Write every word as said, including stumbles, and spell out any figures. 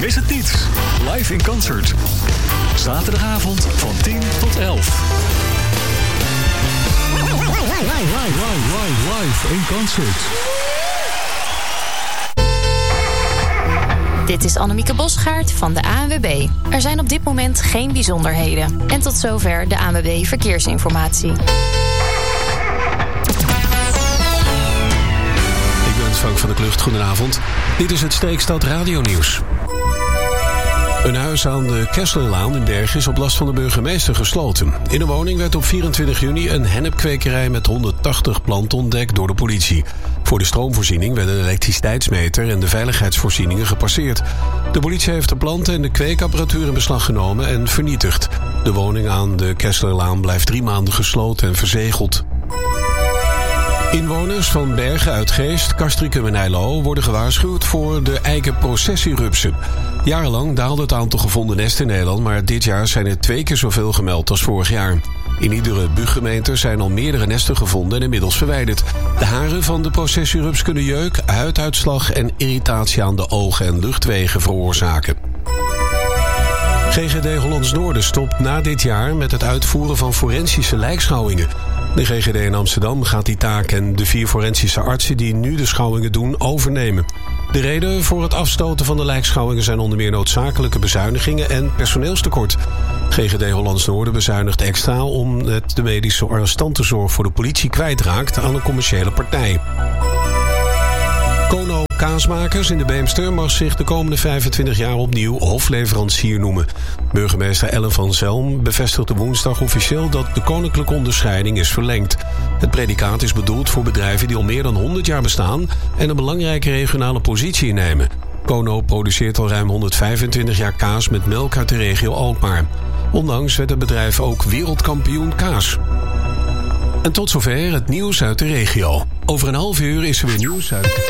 Mis het niet. Live in concert. Zaterdagavond van tien tot elf. Live, live, live, live, live in concert. Dit is Annemieke Bosgaard van de A N W B. Er zijn op dit moment geen bijzonderheden. En tot zover de A N W B Verkeersinformatie. Frank van der Klucht, goedenavond. Dit is het Streekstad Radio-nieuws. Een huis aan de Kesslerlaan in Bergen is op last van de burgemeester gesloten. In een woning werd op vierentwintig juni een hennepkwekerij met honderdtachtig planten ontdekt door de politie. Voor de stroomvoorziening werden de elektriciteitsmeter en de veiligheidsvoorzieningen gepasseerd. De politie heeft de planten en de kweekapparatuur in beslag genomen en vernietigd. De woning aan de Kesslerlaan blijft drie maanden gesloten en verzegeld. Inwoners van Bergen, Uitgeest, Castricum en Eilo worden gewaarschuwd voor de eikenprocessierupsen. Jarenlang daalde het aantal gevonden nesten in Nederland, maar dit jaar zijn er twee keer zoveel gemeld als vorig jaar. In iedere buurgemeente zijn al meerdere nesten gevonden en inmiddels verwijderd. De haren van de processierups kunnen jeuk, huiduitslag en irritatie aan de ogen en luchtwegen veroorzaken. G G D Hollands Noorden stopt na dit jaar met het uitvoeren van forensische lijkschouwingen. De G G D in Amsterdam gaat die taak en de vier forensische artsen die nu de schouwingen doen overnemen. De reden voor het afstoten van de lijkschouwingen zijn onder meer noodzakelijke bezuinigingen en personeelstekort. G G D Hollands Noorden bezuinigt extra omdat de medische arrestantenzorg voor de politie kwijtraakt aan een commerciële partij. Kono Kaasmakers in de Beemster mag zich de komende vijfentwintig jaar opnieuw hofleverancier noemen. Burgemeester Ellen van Zelm bevestigde woensdag officieel dat de koninklijke onderscheiding is verlengd. Het predicaat is bedoeld voor bedrijven die al meer dan honderd jaar bestaan en een belangrijke regionale positie innemen. Kono produceert al ruim honderdvijfentwintig jaar kaas met melk uit de regio Alkmaar. Onlangs werd het bedrijf ook wereldkampioen kaas. En tot zover het nieuws uit de regio. Over een half uur is er weer nieuws uit...